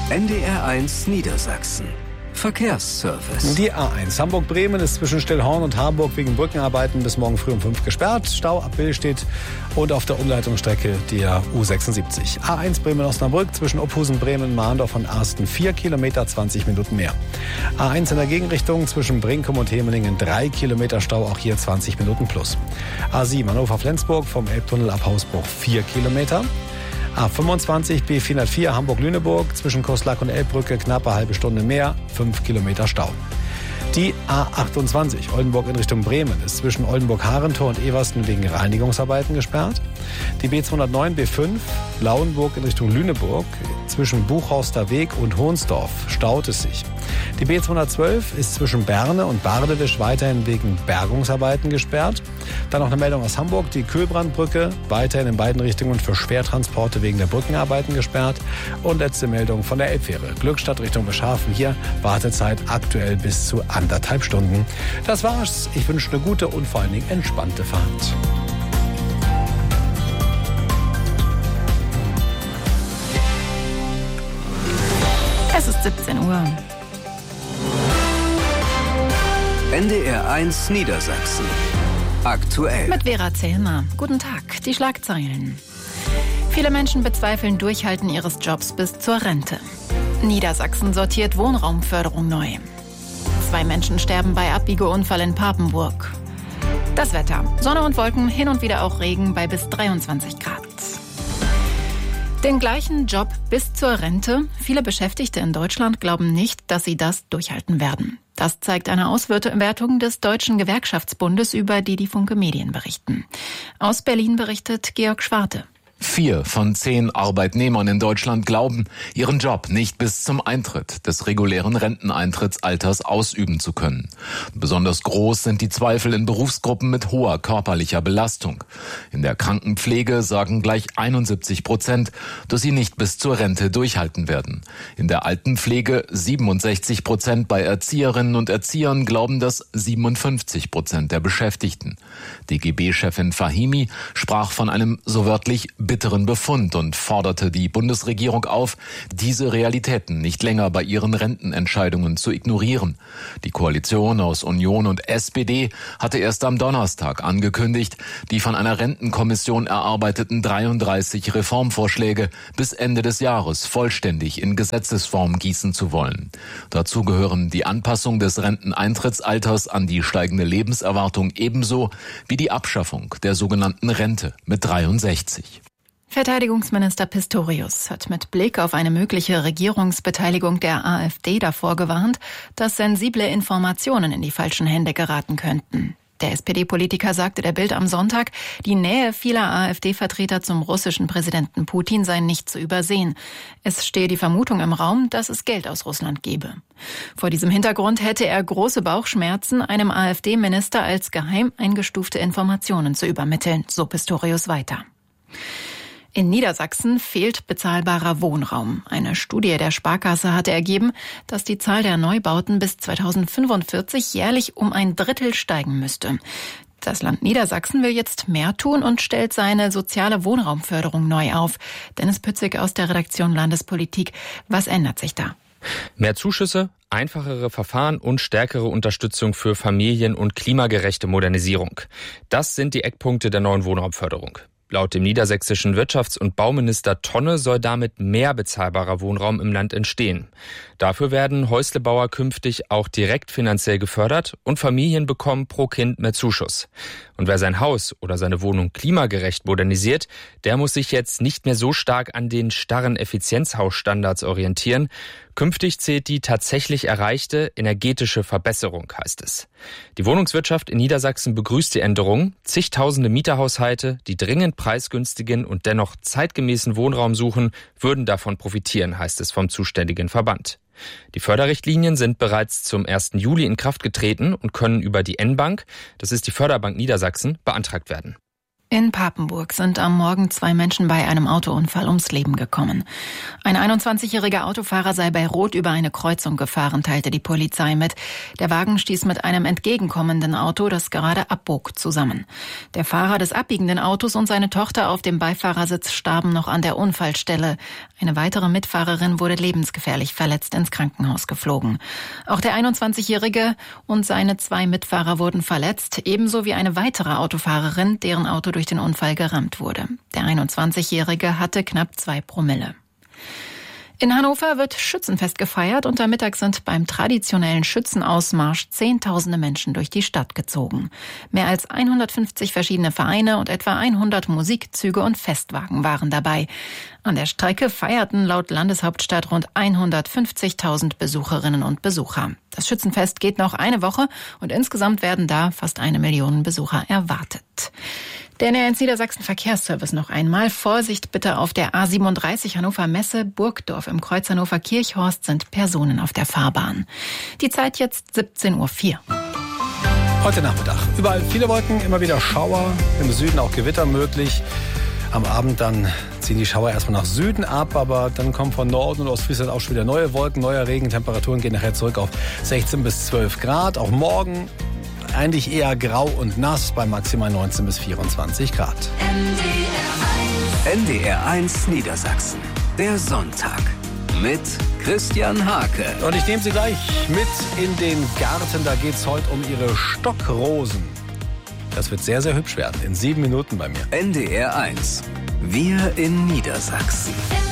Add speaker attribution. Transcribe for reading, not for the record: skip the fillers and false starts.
Speaker 1: NDR1 Niedersachsen. Verkehrsservice.
Speaker 2: Die A1 Hamburg-Bremen ist zwischen Stillhorn und Harburg wegen Brückenarbeiten bis morgen früh um 5 gesperrt. Stau ab Billstedt und auf der Umleitungsstrecke der U76. A1 Bremen-Osnabrück zwischen Ophusen, Bremen, Mahndorf und Arsten 4 Kilometer, 20 Minuten mehr. A1 in der Gegenrichtung zwischen Brinkum und Hemelingen 3 Kilometer Stau, auch hier 20 Minuten plus. A7 Hannover-Flensburg vom Elbtunnel ab Hausbruch 4 Kilometer. A25 B404 Hamburg-Lüneburg zwischen Koslak und Elbbrücke knappe halbe Stunde mehr, 5 Kilometer Stau. Die A28 Oldenburg in Richtung Bremen ist zwischen Oldenburg-Harentor und Eversten wegen Reinigungsarbeiten gesperrt. Die B209 B5 Lauenburg in Richtung Lüneburg zwischen Buchhorster Weg und Hohnsdorf staut es sich. Die B212 ist zwischen Berne und Bardewisch weiterhin wegen Bergungsarbeiten gesperrt. Dann noch eine Meldung aus Hamburg, die Kühlbrandbrücke weiterhin in beiden Richtungen für Schwertransporte wegen der Brückenarbeiten gesperrt. Und letzte Meldung von der Elbfähre Glückstadt Richtung Beschafen. Hier Wartezeit aktuell bis zu 1,5 Stunden. Das war's. Ich wünsche eine gute und vor allen Dingen entspannte Fahrt.
Speaker 3: Es ist 17 Uhr.
Speaker 1: NDR1 Niedersachsen. Aktuell.
Speaker 3: Mit Vera Zellmer. Guten Tag. Die Schlagzeilen. Viele Menschen bezweifeln Durchhalten ihres Jobs bis zur Rente. Niedersachsen sortiert Wohnraumförderung neu. 2 Menschen sterben bei Abbiegeunfall in Papenburg. Das Wetter. Sonne und Wolken, hin und wieder auch Regen bei bis 23 Grad. Den gleichen Job bis zur Rente. Viele Beschäftigte in Deutschland glauben nicht, dass sie das durchhalten werden. Das zeigt eine Auswertung des Deutschen Gewerkschaftsbundes, über die Funke Medien berichten. Aus Berlin berichtet Georg Schwarte.
Speaker 4: 4 von 10 Arbeitnehmern in Deutschland glauben, ihren Job nicht bis zum Eintritt des regulären Renteneintrittsalters ausüben zu können. Besonders groß sind die Zweifel in Berufsgruppen mit hoher körperlicher Belastung. In der Krankenpflege sagen gleich 71%, dass sie nicht bis zur Rente durchhalten werden. In der Altenpflege 67%, bei Erzieherinnen und Erziehern glauben das 57% der Beschäftigten. DGB-Chefin Fahimi sprach von einem so wörtlich bitteren Befund und forderte die Bundesregierung auf, diese Realitäten nicht länger bei ihren Rentenentscheidungen zu ignorieren. Die Koalition aus Union und SPD hatte erst am Donnerstag angekündigt, die von einer Rentenkommission erarbeiteten 33 Reformvorschläge bis Ende des Jahres vollständig in Gesetzesform gießen zu wollen. Dazu gehören die Anpassung des Renteneintrittsalters an die steigende Lebenserwartung ebenso wie die Abschaffung der sogenannten Rente mit 63.
Speaker 3: Verteidigungsminister Pistorius hat mit Blick auf eine mögliche Regierungsbeteiligung der AfD davor gewarnt, dass sensible Informationen in die falschen Hände geraten könnten. Der SPD-Politiker sagte der Bild am Sonntag, die Nähe vieler AfD-Vertreter zum russischen Präsidenten Putin sei nicht zu übersehen. Es stehe die Vermutung im Raum, dass es Geld aus Russland gebe. Vor diesem Hintergrund hätte er große Bauchschmerzen, einem AfD-Minister als geheim eingestufte Informationen zu übermitteln, so Pistorius weiter. In Niedersachsen fehlt bezahlbarer Wohnraum. Eine Studie der Sparkasse hatte ergeben, dass die Zahl der Neubauten bis 2045 jährlich um 1/3 steigen müsste. Das Land Niedersachsen will jetzt mehr tun und stellt seine soziale Wohnraumförderung neu auf. Dennis Pützig aus der Redaktion Landespolitik. Was ändert sich da?
Speaker 5: Mehr Zuschüsse, einfachere Verfahren und stärkere Unterstützung für Familien- und klimagerechte Modernisierung. Das sind die Eckpunkte der neuen Wohnraumförderung. Laut dem niedersächsischen Wirtschafts- und Bauminister Tonne soll damit mehr bezahlbarer Wohnraum im Land entstehen. Dafür werden Häuslebauer künftig auch direkt finanziell gefördert und Familien bekommen pro Kind mehr Zuschuss. Und wer sein Haus oder seine Wohnung klimagerecht modernisiert, der muss sich jetzt nicht mehr so stark an den starren Effizienzhausstandards orientieren. Künftig zählt die tatsächlich erreichte energetische Verbesserung, heißt es. Die Wohnungswirtschaft in Niedersachsen begrüßt die Änderung. Zigtausende Mieterhaushalte, die dringend preisgünstigen und dennoch zeitgemäßen Wohnraum suchen, würden davon profitieren, heißt es vom zuständigen Verband. Die Förderrichtlinien sind bereits zum 1. Juli in Kraft getreten und können über die N-Bank, das ist die Förderbank Niedersachsen, beantragt werden.
Speaker 3: In Papenburg sind am Morgen 2 Menschen bei einem Autounfall ums Leben gekommen. Ein 21-jähriger Autofahrer sei bei Rot über eine Kreuzung gefahren, teilte die Polizei mit. Der Wagen stieß mit einem entgegenkommenden Auto, das gerade abbog, zusammen. Der Fahrer des abbiegenden Autos und seine Tochter auf dem Beifahrersitz starben noch an der Unfallstelle. Eine weitere Mitfahrerin wurde lebensgefährlich verletzt ins Krankenhaus geflogen. Auch der 21-jährige und seine 2 Mitfahrer wurden verletzt, ebenso wie eine weitere Autofahrerin, deren Auto durch den Unfall gerammt wurde. Der 21-jährige hatte knapp 2 Promille. In Hannover wird Schützenfest gefeiert und am Mittag sind beim traditionellen Schützenausmarsch Zehntausende Menschen durch die Stadt gezogen. Mehr als 150 verschiedene Vereine und etwa 100 Musikzüge und Festwagen waren dabei. An der Strecke feierten laut Landeshauptstadt rund 150.000 Besucherinnen und Besucher. Das Schützenfest geht noch eine Woche und insgesamt werden da fast 1 Million Besucher erwartet. Der Näher ins Niedersachsen Verkehrsservice noch einmal. Vorsicht bitte auf der A37 Hannover Messe Burgdorf im Kreuz Hannover Kirchhorst sind Personen auf der Fahrbahn. Die Zeit jetzt 17:04 Uhr.
Speaker 2: Heute Nachmittag. Überall viele Wolken, immer wieder Schauer, im Süden auch Gewitter möglich. Am Abend dann ziehen die Schauer erstmal nach Süden ab, aber dann kommen von Norden und Ostfriesland auch schon wieder neue Wolken, neuer Regen. Temperaturen gehen nachher zurück auf 16 bis 12 Grad. Auch morgen eigentlich eher grau und nass bei maximal 19 bis 24 Grad.
Speaker 1: NDR1 Niedersachsen. Der Sonntag. Mit Christian Hake.
Speaker 2: Und ich nehme Sie gleich mit in den Garten. Da geht es heute um Ihre Stockrosen. Das wird sehr, sehr hübsch werden. In 7 Minuten bei mir.
Speaker 1: NDR1. Wir in Niedersachsen.